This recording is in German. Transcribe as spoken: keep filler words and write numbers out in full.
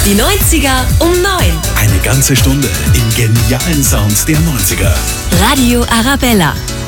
Die neunziger um neun. Eine ganze Stunde im genialen Sound der neunziger. Radio Arabella.